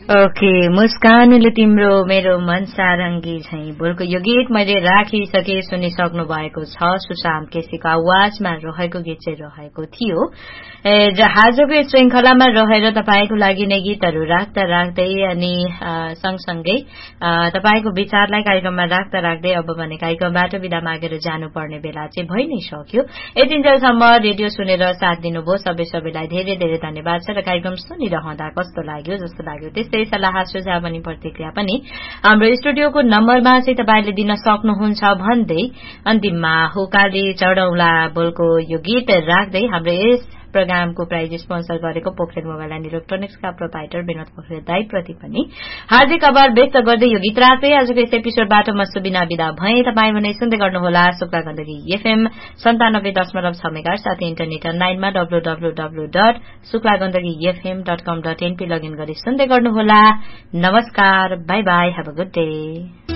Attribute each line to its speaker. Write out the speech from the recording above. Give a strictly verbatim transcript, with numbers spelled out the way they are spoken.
Speaker 1: Okay मुस्कानले तिम्रो मेरो मन सारङ्गी झैं बोलको यो गीत मैले राखिसके सुनिसक्नु भएको छ। सुशान्त केसीको आवाजमा रहेको गीत चाहिँ रहेको थियो। आजको श्रृंखलामा रहेर तपाईको लागि नै गीतहरू राख्दा राख्दै अनि सँगसँगै तपाईको विचारलाई कार्यक्रममा राख्दा राख्दै अब भने कार्यक्रमबाट विदा मागेर जानुपर्ने बेला चाहिँ भइ नै सक्यो। यतिन्जेलसम्म रेडियो सुनेर साथ दिनुभयो सबै सबैलाई धेरै धेरै धन्यवाद छ। र कार्यक्रम सुनिरहँदा कस्तो लाग्यो जस्तो लाग्यो त्यस्तै सल्लाह सुझाव अनि प्रतिक्रिया पनि हाम्रो स्टुडियोको नम्बरमा चाहिँ तपाईले दिन सक्नुहुन्छ भन्दै अन्तिममा हुकाली चढौला बोलको यो गीत राख्दै हाम्रो यस प्रोग्रामको प्राइज स्पोन्सर गरेको Pokharel mobile and इलेक्ट्रोनिक्सका proprietor Vinod Pokharel दाईप्रति पनि हार्दिक आभार व्यक्त गर्दै यो गीत राख्दै आजको यस एपिसोडबाट म सुबिना विदा भएँ। तपाईँ भने सुन्दै गर्नुहोला शुक्ला गण्डकी एफएम सन्तानब्बे दशमलव छ मेगाहर्ज साथै इन्टरनेट अनलाइनमा W W W dot Shukla Gandaki FM dot कम डट एनपी लगइन गरी सुन्दै गर्नुहोला। नमस्कार, by by, have a good day.